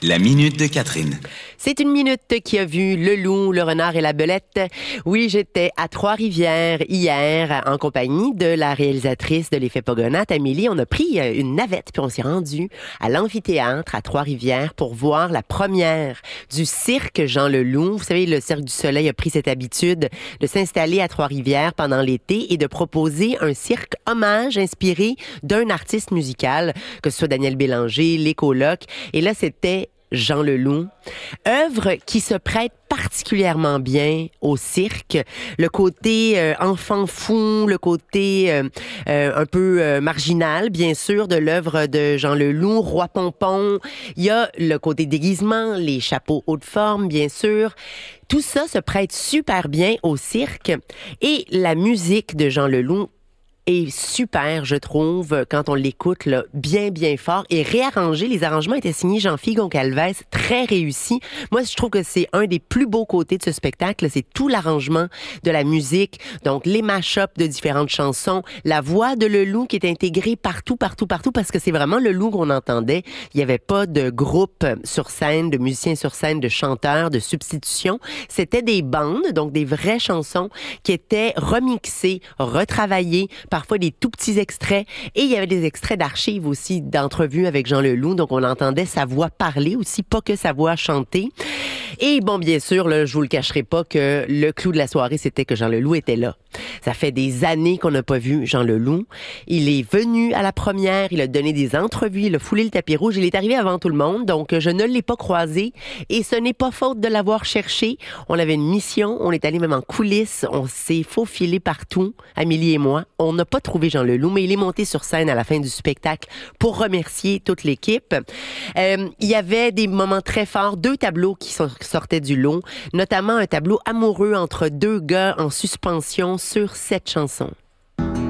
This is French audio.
La minute de Catherine. C'est une minute qui a vu le loup, le renard et la belette. Oui, j'étais à Trois-Rivières hier en compagnie de la réalisatrice de l'Effet Pogonates, Amélie. On a pris une navette puis on s'est rendu à l'amphithéâtre à Trois-Rivières pour voir la première du cirque Jean Leloup. Vous savez, le Cirque du Soleil a pris cette habitude de s'installer à Trois-Rivières pendant l'été et de proposer un cirque hommage inspiré d'un artiste musical, que ce soit Daniel Bélanger, les Colocs. Et là, c'était Jean Leloup, œuvre qui se prête particulièrement bien au cirque. Le côté enfant fou, le côté un peu marginal, bien sûr, de l'œuvre de Jean Leloup, Roi Pompon. Il y a le côté déguisement, les chapeaux haute forme, bien sûr. Tout ça se prête super bien au cirque. Et la musique de Jean Leloup est super, je trouve, quand on l'écoute là, bien fort et réarrangé. Les arrangements étaient signés Jean-Philippe Goncalves, très réussi. Moi, je trouve que c'est un des plus beaux côtés de ce spectacle, c'est tout l'arrangement de la musique, donc les mash-ups de différentes chansons, la voix de Leloup qui est intégrée partout, parce que c'est vraiment Leloup qu'on entendait. Il n'y avait pas de groupe sur scène, de musiciens sur scène, de chanteurs, de substitution. C'était des bandes, donc des vraies chansons qui étaient remixées, retravaillées, parfois des tout petits extraits. Et il y avait des extraits d'archives aussi, d'entrevues avec Jean Leloup. Donc, on entendait sa voix parler aussi, pas que sa voix chanter. Et bon, bien sûr, là, je vous le cacherai pas que le clou de la soirée, c'était que Jean Leloup était là. Ça fait des années qu'on n'a pas vu Jean Leloup. Il est venu à la première, il a donné des entrevues, il a foulé le tapis rouge, il est arrivé avant tout le monde, donc je ne l'ai pas croisé. Et ce n'est pas faute de l'avoir cherché. On avait une mission, on est allé même en coulisses, on s'est faufilé partout, Amélie et moi. On n'a pas trouvé Jean Leloup, mais il est monté sur scène à la fin du spectacle pour remercier toute l'équipe. Il y avait des moments très forts, 2 tableaux qui sortaient du lot, notamment un tableau amoureux entre 2 gars en suspension sur 7 chansons.